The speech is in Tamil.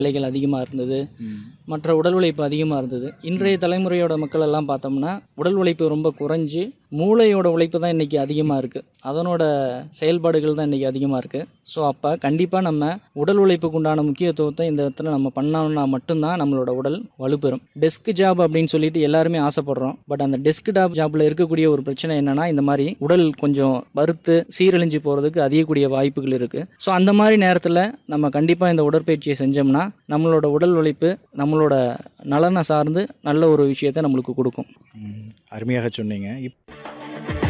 வேலைகள் அதிகமாக இருந்தது, ம். மற்ற உடல் உழைப்பு அதிகமாக இருந்தது. இன்றைய தலைமுறையோட மக்கள் எல்லாம் பார்த்தோம்னா உடல் உழைப்பு ரொம்ப குறைஞ்சி மூளையோட உழைப்பு தான் இன்றைக்கி அதிகமாக இருக்குது. அதனோட செயல்பாடுகள் தான் இன்றைக்கி அதிகமாக இருக்குது. ஸோ அப்போ கண்டிப்பாக நம்ம உடல் உழைப்புக்கு உண்டான முக்கியத்துவத்தை இந்த இடத்துல நம்ம பண்ணோம்னா மட்டும்தான் நம்மளோட உடல் வலுப்பெறும். டெஸ்க் ஜாப் அப்படின்னு சொல்லிட்டு எல்லாருமே ஆசைப்படுறோம். பட் அந்த டெஸ்க் ஜாப்பில் இருக்கக்கூடிய ஒரு பிரச்சனை என்னென்னா, இந்த மாதிரி உடல் கொஞ்சம் வறுத்து சீரழிஞ்சு போகிறதுக்கு அதிகக்கூடிய வாய்ப்புகள் இருக்குது. ஸோ அந்த மாதிரி நேரத்தில் நம்ம கண்டிப்பாக இந்த உடற்பயிற்சியை செஞ்சோம்னா நம்மளோட உடல் உழைப்பு நம்மளோட நலனை சார்ந்து நல்ல ஒரு விஷயத்தை நம்மளுக்கு கொடுக்கும். அருமையாக சொன்னீங்க.